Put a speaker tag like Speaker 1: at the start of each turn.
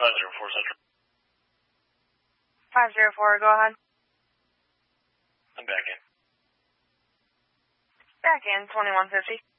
Speaker 1: 504 Central.
Speaker 2: 504, go ahead.
Speaker 1: I'm back in.
Speaker 2: Back in, 2150.